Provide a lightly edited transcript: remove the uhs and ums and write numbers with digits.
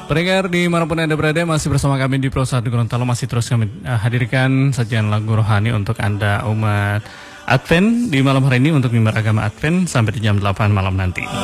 Pendengar dimanapun Anda berada, masih bersama kami di Pro 1 Gorontalo. Masih terus kami hadirkan sajian lagu rohani untuk Anda umat Advent di malam hari ini untuk mimbar agama Advent sampai di jam 8 malam nanti.